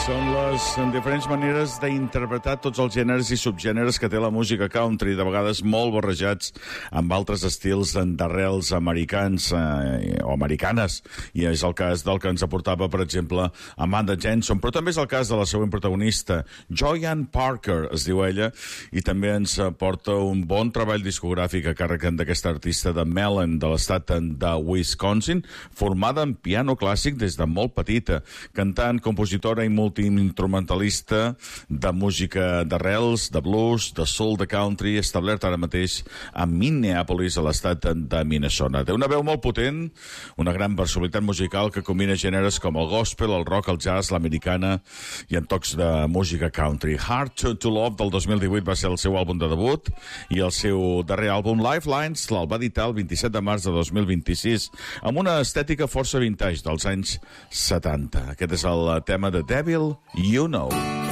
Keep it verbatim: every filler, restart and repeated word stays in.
Són les diferents maneres d'interpretar tots els gèneres i subgèneres que té la música country, de vegades molt barrejats amb altres estils d'arrels americans eh, o americanes, i és el cas del que ens aportava, per exemple, Amanda Jensen, però també és el cas de la següent protagonista, Joyanne Parker, es diu ella, i també ens porta un bon treball discogràfic a càrrec d'aquesta artista de Mellon, de l'estat de Wisconsin, formada en piano clàssic des de molt petita, cantant, compositora i multiinstrumentalista de música d'arrels, de blues, de soul, de country, establert ara mateix a Minneapolis, a l'estat de Minnesota. Té una veu molt potent, una gran versatilitat musical que combina gèneres com el gospel, el rock, el jazz, l'americana i en tocs de música country. Hard to, to Love del dos mil divuit va ser el seu àlbum de debut i el seu darrer àlbum, Lifelines, el va editar el vint-i-set de març de dos mil vint-i-sis amb una estètica força vintage dels anys setanta. Aquest és el tema de Devil You Know.